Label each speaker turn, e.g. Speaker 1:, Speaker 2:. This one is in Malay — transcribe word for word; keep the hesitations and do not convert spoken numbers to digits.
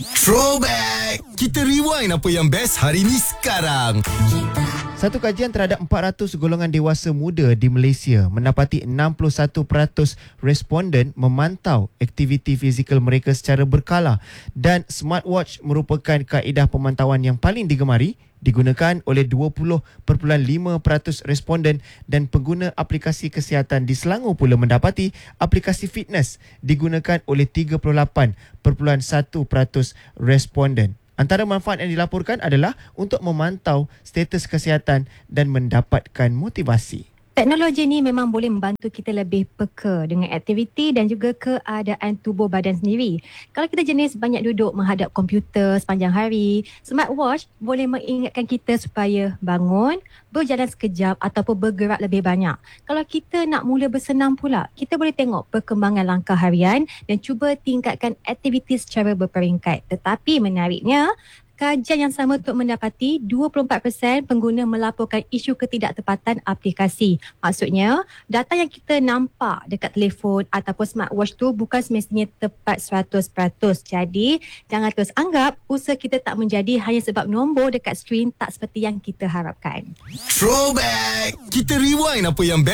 Speaker 1: Throwback! Kita rewind apa yang best hari ni sekarang.
Speaker 2: Satu kajian terhadap empat ratus golongan dewasa muda di Malaysia mendapati enam puluh satu peratus responden memantau aktiviti fizikal mereka secara berkala dan smartwatch merupakan kaedah pemantauan yang paling digemari, digunakan oleh dua puluh perpuluhan lima peratus responden dan pengguna aplikasi kesihatan di Selangor pula mendapati aplikasi fitness digunakan oleh tiga puluh lapan perpuluhan satu peratus responden. Antara manfaat yang dilaporkan adalah untuk memantau status kesihatan dan mendapatkan motivasi.
Speaker 3: Teknologi ni memang boleh membantu kita lebih peka dengan aktiviti dan juga keadaan tubuh badan sendiri. Kalau kita jenis banyak duduk menghadap komputer sepanjang hari, smartwatch boleh mengingatkan kita supaya bangun, berjalan sekejap ataupun bergerak lebih banyak. Kalau kita nak mula bersenam pula, kita boleh tengok perkembangan langkah harian dan cuba tingkatkan aktiviti secara berperingkat. Tetapi menariknya, kajian yang sama untuk mendapati dua puluh empat peratus pengguna melaporkan isu ketidaktepatan aplikasi. Maksudnya, data yang kita nampak dekat telefon ataupun smartwatch tu bukan semestinya tepat seratus peratus. Jadi, jangan terus anggap usaha kita tak menjadi hanya sebab nombor dekat skrin tak seperti yang kita harapkan.
Speaker 1: Throwback! Kita rewind apa yang best